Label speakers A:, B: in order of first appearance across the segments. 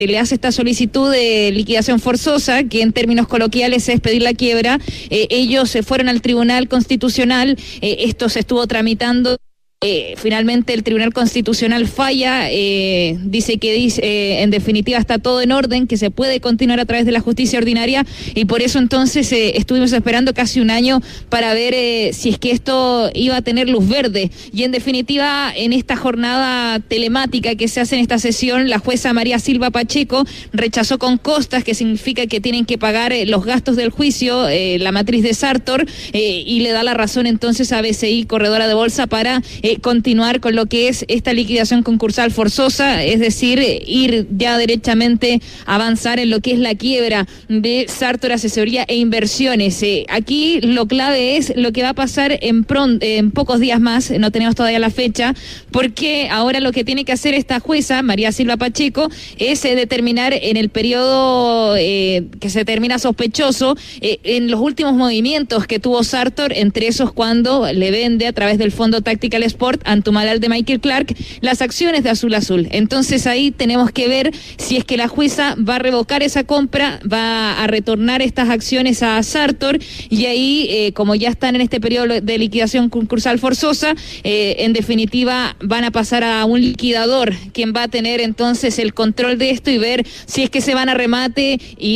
A: le hace esta solicitud de liquidación forzosa, que en términos coloquiales es pedir la quiebra. Ellos se fueron al Tribunal Constitucional, esto se estuvo tramitando. Finalmente el Tribunal Constitucional falla, dice que en definitiva está todo en orden, que se puede continuar a través de la justicia ordinaria, y por eso entonces estuvimos esperando casi un año para ver si es que esto iba a tener luz verde. Y en definitiva, en esta jornada telemática que se hace en esta sesión, la jueza María Silva Pacheco rechazó con costas, que significa que tienen que pagar los gastos del juicio, la matriz de Sartor, y le da la razón entonces a BCI, corredora de bolsa, para continuar con lo que es esta liquidación concursal forzosa, es decir, ir ya derechamente a avanzar en lo que es la quiebra de Sartor Asesoría e Inversiones. Aquí lo clave es lo que va a pasar en pocos días más, no tenemos todavía la fecha, porque ahora lo que tiene que hacer esta jueza, María Silva Pacheco, es determinar en el periodo que se termina sospechoso, en los últimos movimientos que tuvo Sartor, entre esos cuando le vende a través del Fondo Tactical Sport Antumalal de Michael Clark las acciones de Azul Azul. Entonces ahí tenemos que ver si es que la jueza va a revocar esa compra, va a retornar estas acciones a Sartor, y ahí como ya están en este periodo de liquidación concursal forzosa, en definitiva van a pasar a un liquidador, quien va a tener entonces el control de esto y ver si es que se van a remate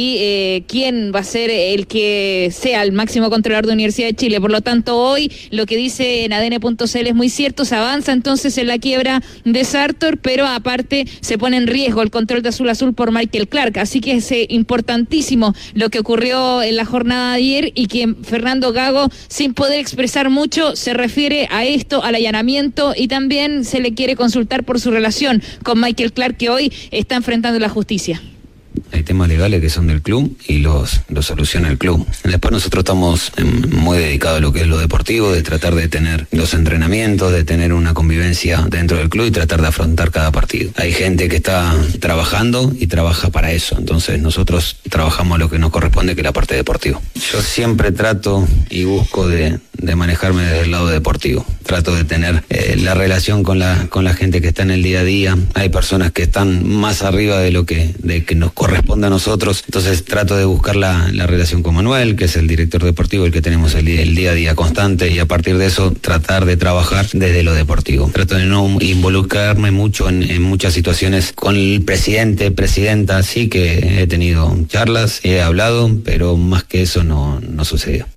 A: y quién va a ser el que sea el máximo controlador de Universidad de Chile. Por lo tanto, hoy lo que dice en ADN.cl es muy cierto, se avanza entonces en la quiebra de Sartor, pero aparte se pone en riesgo el control de Azul Azul por Michael Clark, así que es importantísimo lo que ocurrió en la jornada de ayer, y que Fernando Gago, sin poder expresar mucho, se refiere a esto, al allanamiento, y también se le quiere consultar por su relación con Michael Clark, que hoy está enfrentando la justicia.
B: Hay temas legales que son del club y los soluciona el club. Después nosotros estamos muy dedicados a lo que es lo deportivo, de tratar de tener los entrenamientos, de tener una convivencia dentro del club y tratar de afrontar cada partido. Hay gente que está trabajando y trabaja para eso, entonces nosotros trabajamos lo que nos corresponde, que es la parte deportiva. Yo siempre trato y busco de manejarme desde el lado deportivo. Trato de tener la relación con la gente que está en el día a día. Hay personas que están más arriba de que nos corresponde a nosotros, entonces trato de buscar la relación con Manuel, que es el director deportivo, el que tenemos el día a día constante, y a partir de eso tratar de trabajar desde lo deportivo. Trato de no involucrarme mucho en muchas situaciones con el presidenta, sí que he tenido charlas, he hablado, pero más que eso no sucedió.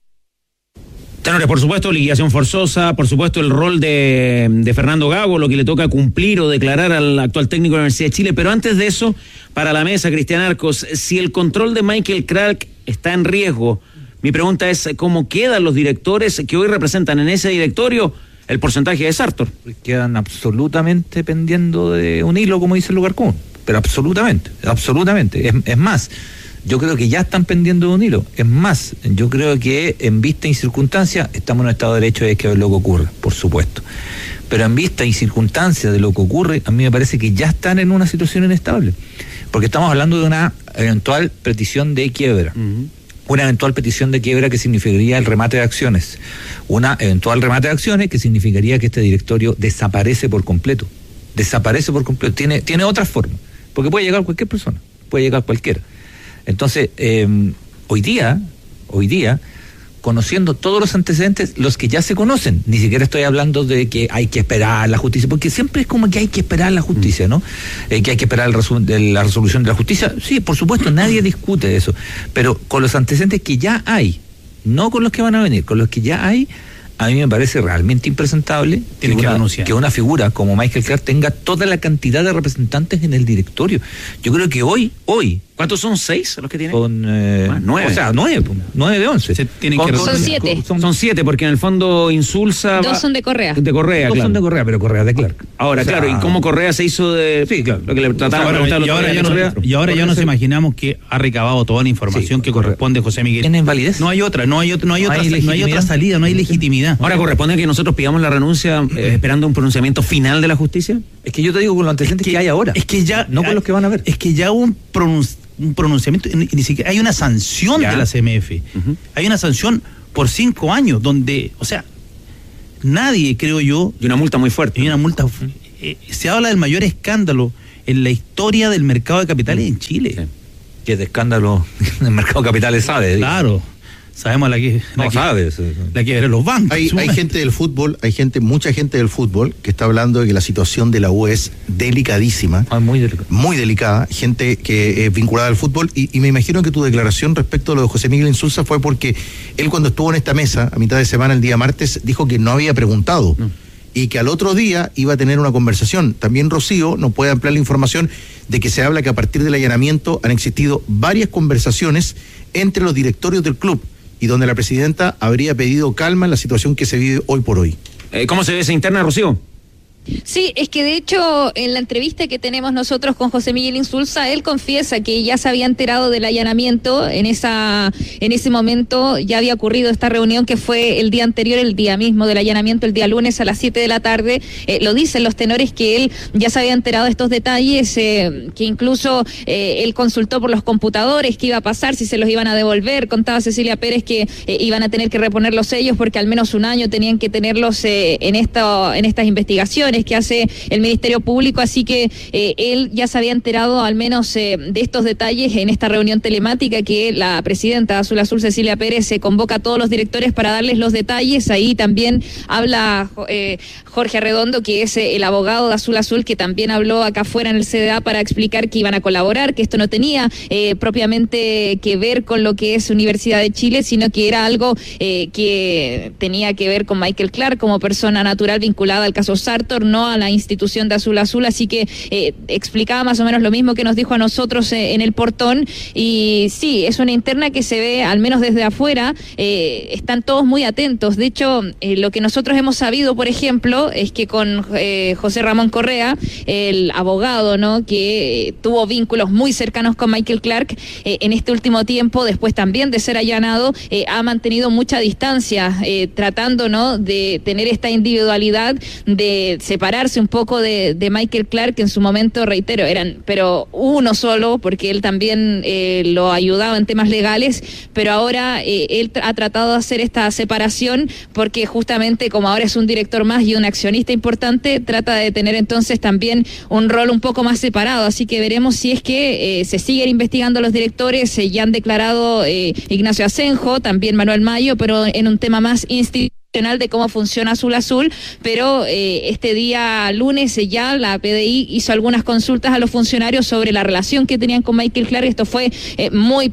C: Tenores, por supuesto, liquidación forzosa, por supuesto el rol de Fernando Gago, lo que le toca cumplir o declarar al actual técnico de la Universidad de Chile, pero antes de eso, para la mesa, Cristian Arcos, si el control de Michael Clark está en riesgo, mi pregunta es, ¿cómo quedan los directores que hoy representan en ese directorio el porcentaje de Sartor?
D: Quedan absolutamente pendiendo de un hilo, como dice el lugar común, pero absolutamente. Es más, yo creo que ya están pendiendo de un hilo. Es más, yo creo que en vista y circunstancia, estamos en un estado de derecho y hay que ver lo que ocurre, por supuesto. Pero en vista y circunstancia de lo que ocurre, a mí me parece que ya están en una situación inestable. Porque estamos hablando de una eventual petición de quiebra. Uh-huh. Una eventual petición de quiebra que significaría el remate de acciones. Una eventual remate de acciones que significaría que este directorio desaparece por completo. Tiene otra forma. Porque puede llegar cualquier persona. Puede llegar cualquiera. Entonces, hoy día, conociendo todos los antecedentes, los que ya se conocen, ni siquiera estoy hablando de que hay que esperar la justicia, porque siempre es como que hay que esperar la justicia, ¿no? Que hay que esperar la resolución de la justicia. Sí, por supuesto, nadie discute eso, pero con los antecedentes que ya hay, no con los que van a venir, con los que ya hay, a mí me parece realmente impresentable que una figura como Michael Clark tenga toda la cantidad de representantes en el directorio. Yo creo que hoy...
C: ¿Cuántos son? ¿6 los que tienen?
D: Con 9. O sea, 9 de 11.
A: Son 7.
C: Son 7, porque en el fondo Insulsa...
A: 2 son de Correa.
D: Dos
C: claro.
D: son de Correa, pero Correa de Clark.
C: Ahora, claro, ¿y cómo Correa se hizo de...?
D: Sí, claro.
C: Lo que le trataban de preguntar
E: y ahora ya nos imaginamos que ha recabado toda la información que corresponde a José Miguel.
D: ¿Tiene invalidez?
E: No hay otra salida, no hay legitimidad.
C: Ahora, ¿corresponde que nosotros pidamos la renuncia esperando un pronunciamiento final de la justicia?
D: Es que yo te digo con los antecedentes que hay ahora.
E: Es que ya...
D: No con los que van a ver.
E: Es que ya hubo un pronunciamiento, ni siquiera hay una sanción de la CMF. Uh-huh. Hay una sanción por 5 años, donde, o sea, nadie, creo yo...
C: Y una multa muy fuerte.
E: Se habla del mayor escándalo en la historia del mercado de capitales en Chile.
D: Sí. Que de escándalo el mercado de capitales sabe.
E: Claro. Sabemos la que ver los bancos.
F: Hay gente del fútbol, mucha gente del fútbol que está hablando de que la situación de la U es delicadísima. Muy delicada. Gente que es vinculada al fútbol. Y me imagino que tu declaración respecto a lo de José Miguel Insulza fue porque él, cuando estuvo en esta mesa a mitad de semana, el día martes, dijo que no había preguntado. No. Y que al otro día iba a tener una conversación. También Rocío nos puede ampliar la información de que se habla que a partir del allanamiento han existido varias conversaciones entre los directorios del club, y donde la presidenta habría pedido calma en la situación que se vive hoy por hoy.
C: ¿Cómo se ve esa interna, Rocío?
A: Sí, es que de hecho en la entrevista que tenemos nosotros con José Miguel Insulza, él confiesa que ya se había enterado del allanamiento. En ese momento ya había ocurrido esta reunión que fue el día anterior, el día mismo del allanamiento, el día lunes a las 7 de la tarde. Lo dicen los tenores que él ya se había enterado de estos detalles, que incluso él consultó por los computadores qué iba a pasar, si se los iban a devolver. Contaba Cecilia Pérez que iban a tener que reponer los sellos porque al menos un año tenían que tenerlos en estas investigaciones que hace el Ministerio Público, así que él ya se había enterado al menos de estos detalles en esta reunión telemática que la presidenta de Azul Azul, Cecilia Pérez, convoca a todos los directores para darles los detalles. Ahí también habla Jorge Arredondo, que es el abogado de Azul Azul, que también habló acá afuera en el CDA para explicar que iban a colaborar, que esto no tenía propiamente que ver con lo que es Universidad de Chile, sino que era algo que tenía que ver con Michael Clark como persona natural vinculada al caso Sartor, no a la institución de Azul Azul, así que explicaba más o menos lo mismo que nos dijo a nosotros en el portón. Y sí, es una interna que se ve, al menos desde afuera, están todos muy atentos. De hecho, lo que nosotros hemos sabido, por ejemplo, es que con José Ramón Correa, el abogado, ¿no?, que tuvo vínculos muy cercanos con Michael Clark, en este último tiempo, después también de ser allanado, ha mantenido mucha distancia, tratando, ¿no?, de tener esta individualidad, de separarse un poco de Michael Clark, que en su momento, reitero, eran pero uno solo, porque él también lo ayudaba en temas legales, pero ahora él ha tratado de hacer esta separación porque justamente como ahora es un director más y un accionista importante, trata de tener entonces también un rol un poco más separado, así que veremos si es que se siguen investigando los directores. Ya han declarado Ignacio Asenjo, también Manuel Mayo, pero en un tema más institucional de cómo funciona Azul Azul, pero este día lunes ya la PDI hizo algunas consultas a los funcionarios sobre la relación que tenían con Michael Clark. Esto fue muy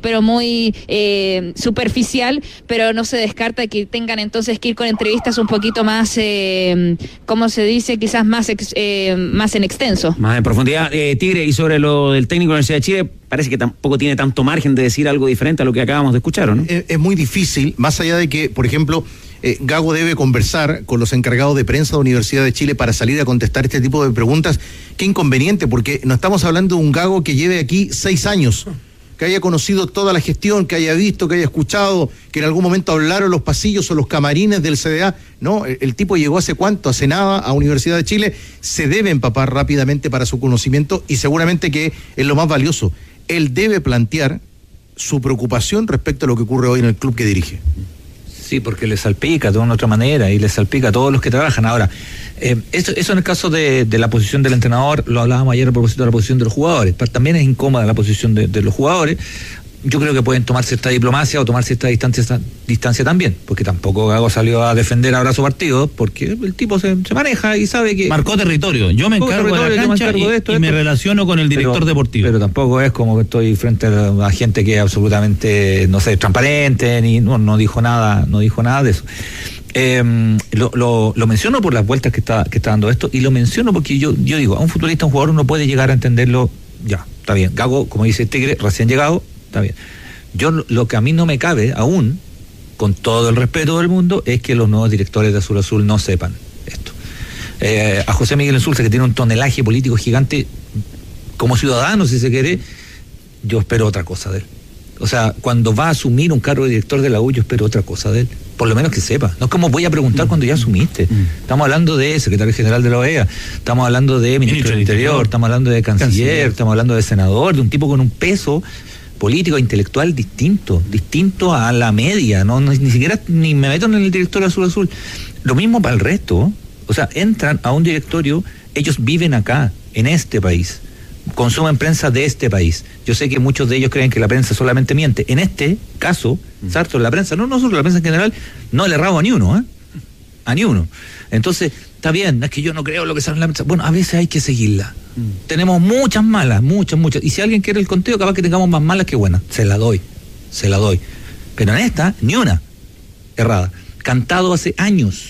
A: superficial, pero no se descarta que tengan entonces que ir con entrevistas un poquito más, ¿cómo se dice? Quizás más en extenso.
C: Más en profundidad. Tigre, y sobre lo del técnico de la Universidad de Chile, parece que tampoco tiene tanto margen de decir algo diferente a lo que acabamos de escuchar, ¿o no?
F: Es muy difícil, más allá de que, por ejemplo, Gago debe conversar con los encargados de prensa de Universidad de Chile para salir a contestar este tipo de preguntas. Qué inconveniente, porque no estamos hablando de un Gago que lleve aquí 6 años, que haya conocido toda la gestión, que haya visto, que haya escuchado, que en algún momento hablaron los pasillos o los camarines del CDA. No, el tipo llegó hace nada a Universidad de Chile, se debe empapar rápidamente para su conocimiento y seguramente que es lo más valioso. Él debe plantear su preocupación respecto a lo que ocurre hoy en el club que dirige.
D: Sí, porque le salpica de una u otra manera y le salpica a todos los que trabajan. Ahora, eso en el caso de la posición del entrenador, lo hablábamos ayer a propósito de la posición de los jugadores, pero también es incómoda la posición de los jugadores. Yo creo que pueden tomar cierta diplomacia o tomar cierta distancia también, porque tampoco Gago salió a defender a brazo partido, porque el tipo se maneja y sabe que...
E: Marcó territorio, yo me encargo de la cancha y me relaciono con el director deportivo.
D: Pero tampoco es como que estoy frente a gente que es absolutamente, no sé, transparente, ni no dijo nada de eso. Lo menciono por las vueltas que está dando esto, y lo menciono porque yo digo, a un futbolista, un jugador, uno puede llegar a entenderlo, ya, está bien. Gago, como dice Tigre, recién llegado, está bien. Lo que a mí no me cabe aún, con todo el respeto del mundo, es que los nuevos directores de Azul Azul no sepan esto. A José Miguel Insulza, que tiene un tonelaje político gigante, como ciudadano, si se quiere, yo espero otra cosa de él. O sea, cuando va a asumir un cargo de director de la U, yo espero otra cosa de él. Por lo menos que sepa. No es como voy a preguntar cuando ya asumiste. Estamos hablando de secretario general de la OEA, estamos hablando de ministro del Interior, estamos hablando de canciller, estamos hablando de senador, de un tipo con un peso político e intelectual distinto a la media, no ni siquiera ni me meto en el directorio Azul Azul. Lo mismo para el resto. O sea, entran a un directorio, ellos viven acá, en este país, consumen prensa de este país. Yo sé que muchos de ellos creen que la prensa solamente miente. En este caso, Sarto, la prensa, no solo la prensa en general, no le erraba a ni uno, a ni uno. Entonces, está bien, es que yo no creo lo que sale en la prensa. Bueno, a veces hay que seguirla. Tenemos muchas malas, muchas. Y si alguien quiere el conteo, capaz que tengamos más malas que buenas. Se la doy. Pero en esta, ni una errada. Cantado hace años.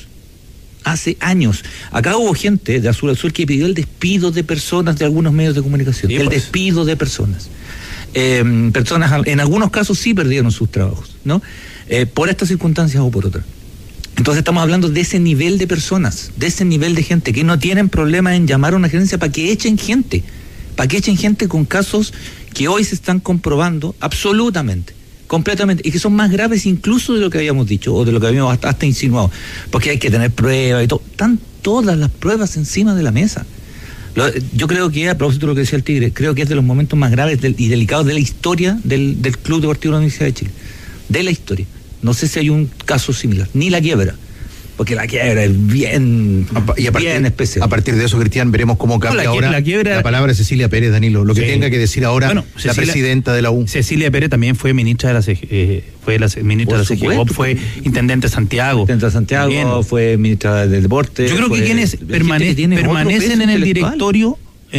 D: Acá hubo gente de Azul Azul que pidió el despido de personas de algunos medios de comunicación. Sí, despido de personas. Personas, en algunos casos sí perdieron sus trabajos, ¿no? Por estas circunstancias o por otras. Entonces estamos hablando de ese nivel de personas, de ese nivel de gente que no tienen problema en llamar a una gerencia para que echen gente con casos que hoy se están comprobando absolutamente, completamente, y que son más graves incluso de lo que habíamos dicho o de lo que habíamos hasta insinuado, porque hay que tener pruebas y todo. Están todas las pruebas encima de la mesa. Yo creo que, a propósito de lo que decía el Tigre, creo que es de los momentos más graves y delicados de la historia del Club Deportivo de la Universidad de Chile, de la historia. No sé si hay un caso similar, ni la quiebra, porque la quiebra es bien especial.
F: A partir de eso, Cristian, veremos cómo cambia ahora la palabra de Cecilia Pérez, Danilo, lo que tenga que decir ahora la presidenta de la U.
E: Cecilia Pérez también fue ministra de la ministra de la CGOP, fue intendente de Santiago.
D: Intendente de Santiago, también. Fue ministra del Deporte.
E: Yo creo que quienes permanecen en el directorio,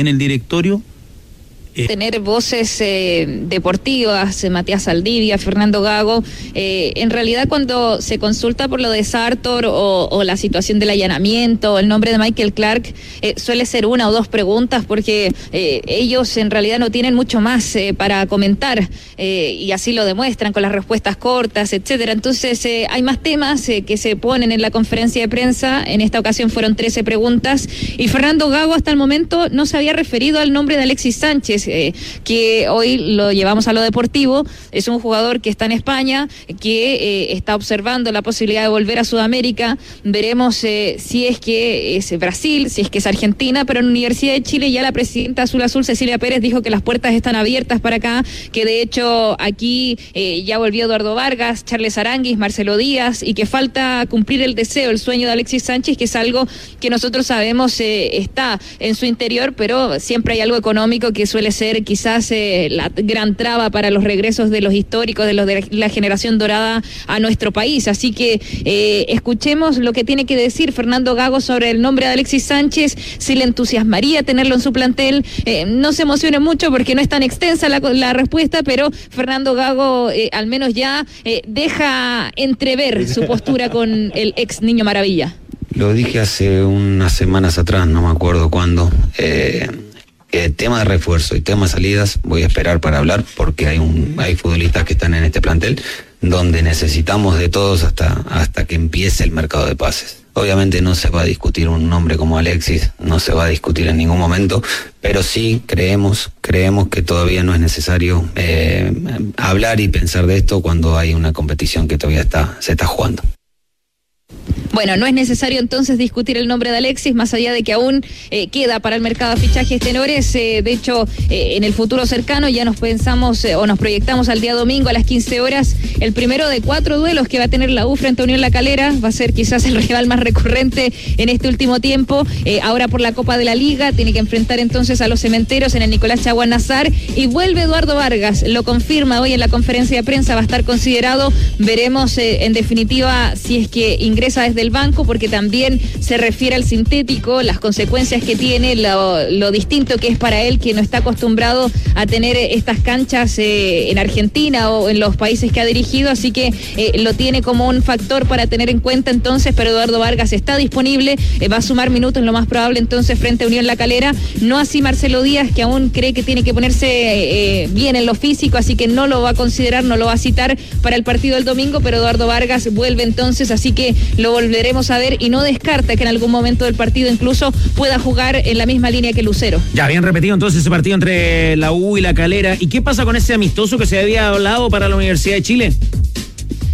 A: tener voces deportivas, Matías Saldivia, Fernando Gago, en realidad cuando se consulta por lo de Sartor o la situación del allanamiento, el nombre de Michael Clark, suele ser una o dos preguntas porque ellos en realidad no tienen mucho más para comentar y así lo demuestran con las respuestas cortas, etcétera. Entonces hay más temas que se ponen en la conferencia de prensa. En esta ocasión fueron 13 preguntas y Fernando Gago hasta el momento no se había referido al nombre de Alexis Sánchez, que hoy lo llevamos a lo deportivo. Es un jugador que está en España, que está observando la posibilidad de volver a Sudamérica. Veremos si es que es Brasil, si es que es Argentina, pero en la Universidad de Chile ya la presidenta Azul Azul, Cecilia Pérez, dijo que las puertas están abiertas para acá, que de hecho aquí ya volvió Eduardo Vargas, Charles Aranguis, Marcelo Díaz, y que falta cumplir el deseo, el sueño de Alexis Sánchez, que es algo que nosotros sabemos está en su interior, pero siempre hay algo económico que suele ser quizás la gran traba para los regresos de los históricos, de los de la generación dorada a nuestro país. Así que escuchemos lo que tiene que decir Fernando Gago sobre el nombre de Alexis Sánchez, si le entusiasmaría tenerlo en su plantel. No se emocione mucho porque no es tan extensa la respuesta, pero Fernando Gago al menos ya deja entrever su postura con el ex Niño Maravilla.
B: Lo dije hace unas semanas atrás, no me acuerdo cuándo. Tema de refuerzo y tema de salidas voy a esperar para hablar porque hay futbolistas que están en este plantel donde necesitamos de todos hasta que empiece el mercado de pases. Obviamente no se va a discutir un nombre como Alexis, no se va a discutir en ningún momento, pero sí creemos que todavía no es necesario hablar y pensar de esto cuando hay una competición que todavía se está jugando.
A: Bueno, no es necesario entonces discutir el nombre de Alexis, más allá de que aún queda para el mercado de fichajes tenores. De hecho, en el futuro cercano ya nos proyectamos al día domingo a las 15 horas, el primero de 4 duelos que va a tener la U frente a Unión La Calera. Va a ser quizás el rival más recurrente en este último tiempo. Ahora por la Copa de la Liga tiene que enfrentar entonces a los Cementeros en el Nicolás Chaguán Nazar, y vuelve Eduardo Vargas, lo confirma hoy en la conferencia de prensa, va a estar considerado. Veremos en definitiva si es que ingresa desde el banco, porque también se refiere al sintético, las consecuencias que tiene, lo distinto que es para él, que no está acostumbrado a tener estas canchas en Argentina o en los países que ha dirigido, así que lo tiene como un factor para tener en cuenta entonces. Pero Eduardo Vargas está disponible, va a sumar minutos lo más probable entonces frente a Unión La Calera, no así Marcelo Díaz, que aún cree que tiene que ponerse bien en lo físico, así que no lo va a considerar, no lo va a citar para el partido del domingo, pero Eduardo Vargas vuelve entonces, así que lo volveremos a ver, y no descarta que en algún momento del partido incluso pueda jugar en la misma línea que Lucero.
C: Ya, bien repetido entonces ese partido entre la U y La Calera. ¿Y qué pasa con ese amistoso que se había hablado para la Universidad de Chile?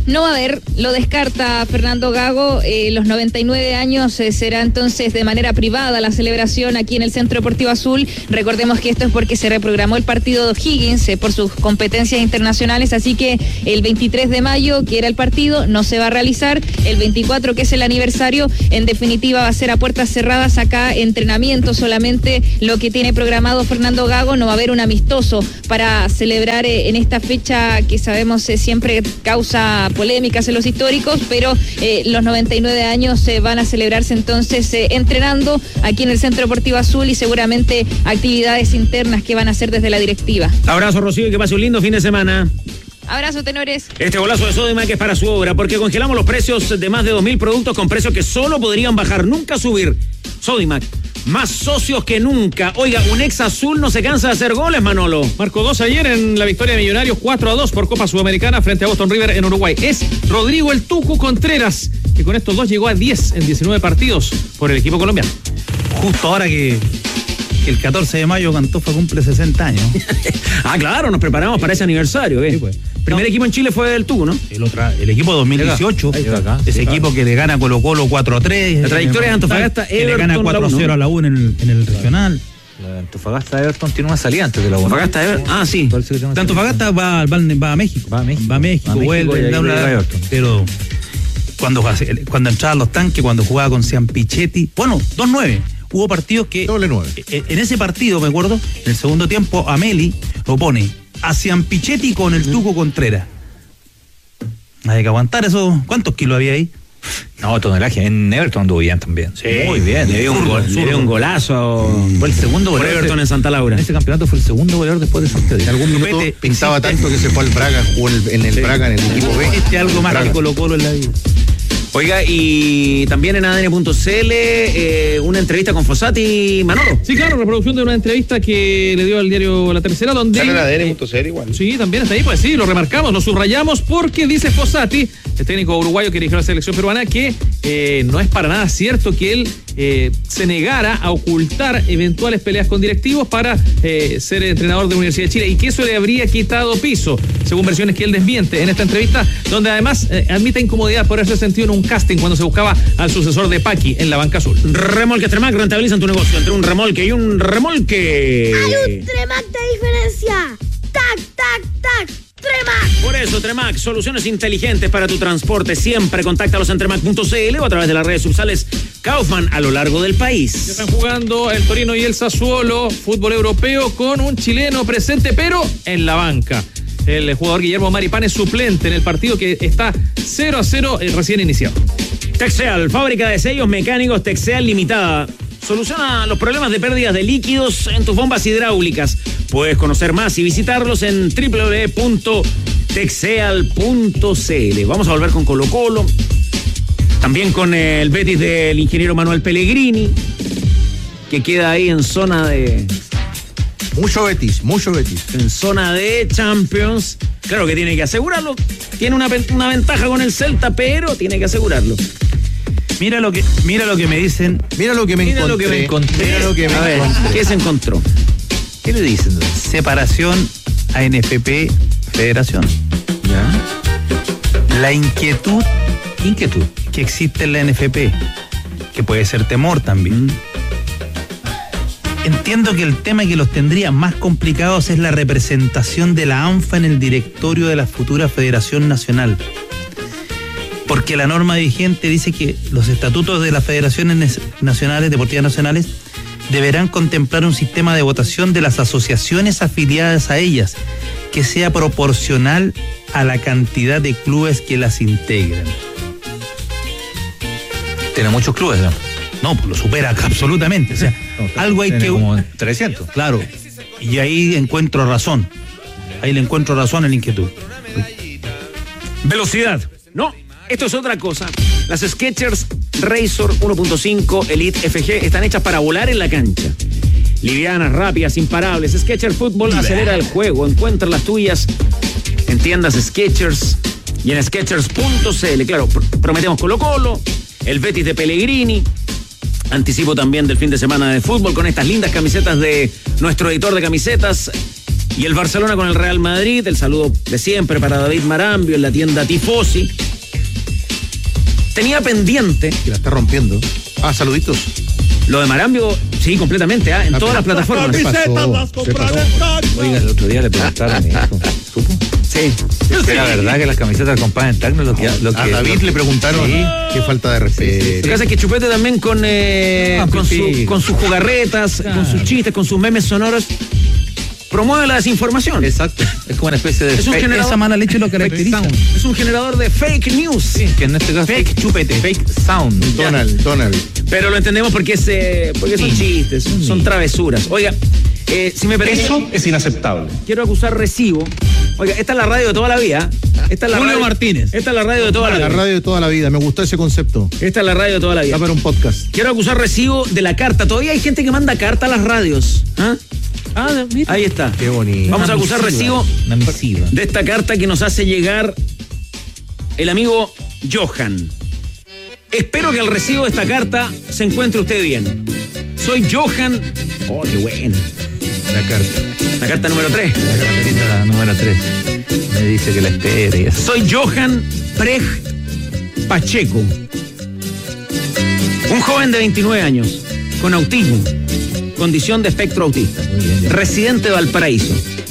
A: No va a haber, lo descarta Fernando Gago, los 99 años será entonces de manera privada la celebración aquí en el Centro Deportivo Azul. Recordemos que esto es porque se reprogramó el partido de O'Higgins por sus competencias internacionales, así que el 23 de mayo, que era el partido, no se va a realizar. El 24, que es el aniversario, en definitiva va a ser a puertas cerradas acá, entrenamiento solamente lo que tiene programado Fernando Gago. No va a haber un amistoso para celebrar en esta fecha que sabemos siempre causa polémicas en los históricos, pero los 99 años van a celebrarse entonces entrenando aquí en el Centro Deportivo Azul y seguramente actividades internas que van a hacer desde la directiva.
C: Abrazo, Rocío, y que pase un lindo fin de semana.
A: Abrazo, tenores.
C: Este golazo de Sodimac es para su obra, porque congelamos los precios de más de 2.000 productos con precios que solo podrían bajar, nunca subir. Sodimac, más socios que nunca. Oiga, un ex azul no se cansa de hacer goles, Manolo.
G: Marcó 2 ayer en la victoria de Millonarios 4-2 por Copa Sudamericana frente a Boston River en Uruguay. Es Rodrigo el Tucu Contreras, que con estos dos llegó a 10 en 19 partidos por el equipo colombiano.
E: Justo ahora que el 14 de mayo Antofa cumple 60 años.
C: Ah, claro, nos preparamos para ese aniversario. Sí, pues. Primer equipo en Chile fue el Tucu, ¿no?
E: El equipo 2018. Ese equipo que le gana a Colo-Colo 4-3.
C: La trayectoria de Antofagasta,
E: que le gana 4-0 a la U en el regional.
D: Antofagasta Everton tiene una salida antes de la U.
C: Antofagasta Everton, ah, sí.
E: Antofagasta va a México. Va a México, vuelve, pero cuando entraban los tanques, cuando jugaba con Ciampichetti, bueno, 2-9. Hubo partidos que...
F: Doble 9.
E: En ese partido, me acuerdo, en el segundo tiempo, Ameli lo pone a Ciampichetti con el Tuco Contreras. Hay que aguantar eso. ¿Cuántos kilos había ahí?
D: No, tonelaje. En Everton anduvo bien también.
C: Sí, muy bien. Le dio un golazo.
E: Fue el segundo goleador.
C: Everton en Santa Laura.
E: En ese campeonato fue el segundo goleador después de Santiago.
F: En algún minuto pintaba tanto que se fue al Braga, jugó en el Braga, en el equipo B.
E: Algo más que Colo-Colo en la vida.
C: Oiga, y también en ADN.cl una entrevista con Fossati, Manolo.
G: Sí, claro, reproducción de una entrevista que le dio al diario La Tercera, donde...
F: ¿Sale en ADN.cl igual?
G: Sí, también está ahí, pues sí, lo remarcamos, lo subrayamos, porque dice Fossati, el técnico uruguayo que dirigió la selección peruana, que no es para nada cierto que él se negara a ocultar eventuales peleas con directivos para ser entrenador de la Universidad de Chile, y que eso le habría quitado piso, según versiones que él desmiente en esta entrevista, donde además admite incomodidad por haberse sentido en un casting cuando se buscaba al sucesor de Paqui en la banca azul.
C: Remolques Tremac rentabilizan tu negocio entre un remolque y un remolque.
H: Hay un Tremac de diferencia. ¡Tac, tac, tac! Tremac.
C: Por eso, Tremac, soluciones inteligentes para tu transporte. Siempre contáctalos en tremac.cl o a través de las redes sociales Kaufman a lo largo del país.
G: Ya están jugando el Torino y el Sassuolo, fútbol europeo, con un chileno presente, pero en la banca. El jugador Guillermo Maripán es suplente en el partido que está 0-0 recién iniciado.
C: Texeal, fábrica de sellos mecánicos Texeal Limitada. Soluciona los problemas de pérdidas de líquidos en tus bombas hidráulicas. Puedes conocer más y visitarlos en www.texeal.cl. Vamos a volver con Colo-Colo. También con el Betis del ingeniero Manuel Pellegrini, que queda ahí en zona de...
F: Mucho Betis.
C: En zona de Champions. Claro que tiene que asegurarlo. Tiene una ventaja con el Celta, pero tiene que asegurarlo.
E: Mira lo que me dicen.
F: Mira lo que me encontré.
C: ¿Qué se encontró?
E: ¿Qué le dicen? Separación ANFP Federación. ¿Ya? La inquietud que existe en la NFP, que puede ser temor también. Entiendo que el tema que los tendría más complicados es la representación de la ANFA en el directorio de la futura Federación Nacional. Porque la norma vigente dice que los estatutos de las federaciones nacionales, deportivas nacionales, deberán contemplar un sistema de votación de las asociaciones afiliadas a ellas, que sea proporcional a la cantidad de clubes que las integran.
D: Tiene muchos clubes, ¿no?
E: No, pues lo supera absolutamente. O sea, algo hay que...
D: como 300.
E: Claro. Y ahí encuentro razón. Ahí le encuentro razón a la inquietud.
C: Velocidad. No, esto es otra cosa. Las Skechers Razor 1.5 Elite FG están hechas para volar en la cancha. Livianas, rápidas, imparables. Skechers Fútbol acelera el juego. Encuentra las tuyas en tiendas Skechers y en Skechers.cl. Claro, prometemos Colo-Colo, el Betis de Pellegrini. Anticipo también del fin de semana de fútbol con estas lindas camisetas de nuestro editor de camisetas, Y el Barcelona con el Real Madrid, el saludo de siempre para David Marambio en la tienda Tifosi. Tenía pendiente.
F: Que la está rompiendo. Saluditos.
C: Lo de Marambio, sí, completamente, en todas las plataformas.
D: Oiga, el otro día le preguntaron a mi hijo, ¿supo?
C: Sí.
D: ¿Era verdad que las camisetas las compraban en Tacno?
F: A David le preguntaron, qué falta de respeto.
C: Lo que pasa es que Chupete también con sus jugarretas, con sus chistes, con sus memes sonoros, promueve la desinformación.
D: Exacto. Es como una especie de
E: esa mala leche lo caracteriza.
C: Es un generador de fake news.
D: Sí, que en este caso
E: Fake Chupete.
D: Fake sound.
F: Donald.
C: Pero lo entendemos porque son chistes, son travesuras. Oiga, si me permite.
I: Eso es inaceptable.
C: Quiero acusar recibo. Oiga, esta es la radio de toda la vida. Esta es la
E: Julio
C: radio,
E: Martínez.
C: Esta es la radio de toda la vida.
F: La radio de toda la vida. Me gustó ese concepto.
C: Esta es la radio de toda la vida.
F: Va para un podcast.
C: Quiero acusar recibo de la carta. Todavía hay gente que manda carta a las radios.
E: Mira.
C: Ahí está.
F: Qué bonito.
C: Vamos a acusar recibo
D: Una misiva.
C: de esta carta que nos hace llegar el amigo Johan. Espero que al recibo de esta carta se encuentre usted bien. Soy Johan. Oh, qué bueno.
D: La carta.
C: La carta número 3.
D: La carterita, la número 3. Me dice que la espere y eso.
C: Soy Johan Precht Pacheco. Un joven de 29 años, con autismo, condición de espectro autista,
D: Muy bien, ya.
C: residente de Valparaíso.